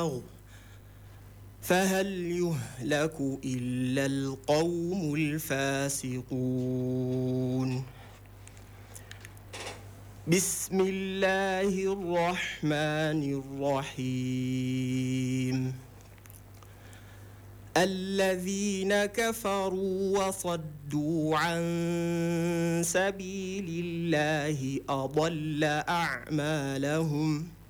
البلاغ فهل يهلك إلا القوم الفاسقون بسم الله الرحمن الرحيم الذين كفروا وصدوا عن سبيل الله أضل أعمالهم